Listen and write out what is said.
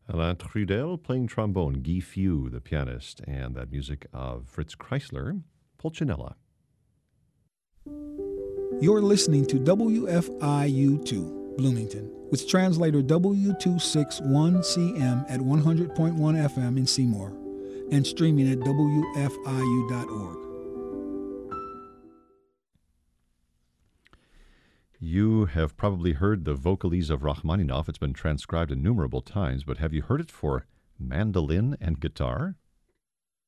Alain Trudel playing trombone, Guy Few, the pianist, and that music of Fritz Kreisler, Pulcinella. You're listening to WFIU2, Bloomington, with translator W261CM at 100.1 FM in Seymour, and streaming at WFIU.org. You have probably heard the Vocalese of Rachmaninoff. It's been transcribed innumerable times, but have you heard it for mandolin and guitar?